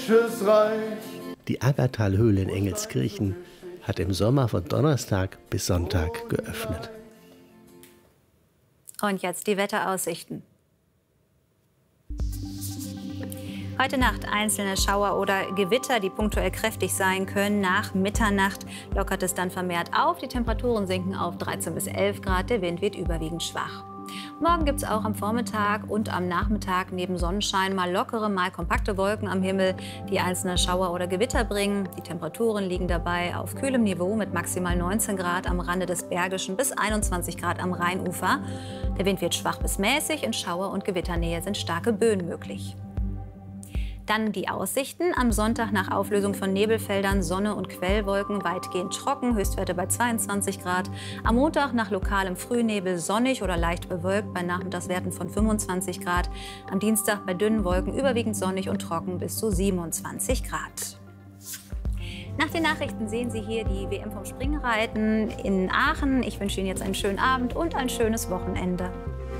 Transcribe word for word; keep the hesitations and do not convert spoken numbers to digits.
Die Aggertalhöhle in Engelskirchen hat im Sommer von Donnerstag bis Sonntag geöffnet. Und jetzt die Wetteraussichten. Heute Nacht einzelne Schauer oder Gewitter, die punktuell kräftig sein können. Nach Mitternacht lockert es dann vermehrt auf. Die Temperaturen sinken auf dreizehn bis elf Grad. Der Wind wird überwiegend schwach. Morgen gibt es auch am Vormittag und am Nachmittag neben Sonnenschein mal lockere, mal kompakte Wolken am Himmel, die einzelne Schauer oder Gewitter bringen. Die Temperaturen liegen dabei auf kühlem Niveau mit maximal neunzehn Grad am Rande des Bergischen bis einundzwanzig Grad am Rheinufer. Der Wind wird schwach bis mäßig, in Schauer- und Gewitternähe sind starke Böen möglich. Dann die Aussichten. Am Sonntag nach Auflösung von Nebelfeldern, Sonne und Quellwolken weitgehend trocken, Höchstwerte bei zweiundzwanzig Grad. Am Montag nach lokalem Frühnebel sonnig oder leicht bewölkt bei Nachmittagswerten von fünfundzwanzig Grad. Am Dienstag bei dünnen Wolken überwiegend sonnig und trocken bis zu siebenundzwanzig Grad. Nach den Nachrichten sehen Sie hier die W M vom Springreiten in Aachen. Ich wünsche Ihnen jetzt einen schönen Abend und ein schönes Wochenende.